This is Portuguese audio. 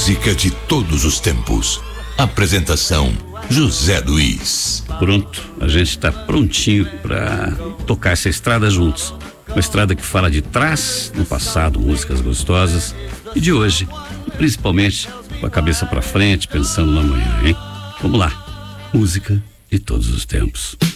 música de todos os tempos. Apresentação: José Luiz. Pronto, a gente está prontinho para tocar essa estrada juntos. Uma estrada que fala de trás, no passado, músicas gostosas, e de hoje, principalmente com a cabeça para frente, pensando no amanhã, hein? Vamos lá, música de todos os tempos.